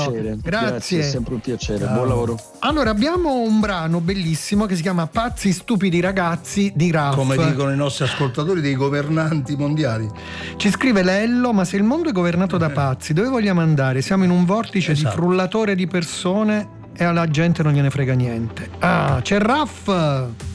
piacere. Grazie. È sempre un piacere. Ciao. Buon lavoro. Allora, abbiamo un brano bellissimo che si chiama Pazzi stupidi ragazzi di Raff. Come dicono i nostri ascoltatori, dei governanti mondiali. Ci scrive Lello: ma se il mondo è governato da pazzi, dove vogliamo andare? Siamo in un vortice di frullatore di persone e alla gente non gliene frega niente. Ah, c'è Raff!